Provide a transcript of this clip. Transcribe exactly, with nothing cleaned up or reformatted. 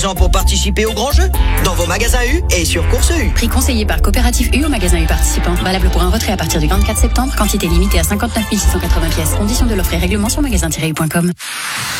pour participer au grand jeu dans vos magasins U et sur Course U. Prix conseillé par Coopérative U au magasin U participant. Valable pour un retrait à partir du vingt-quatre septembre. Quantité limitée à cinquante-neuf mille six cent quatre-vingts pièces. Conditions de l'offre et règlement sur magasin tiret u point com.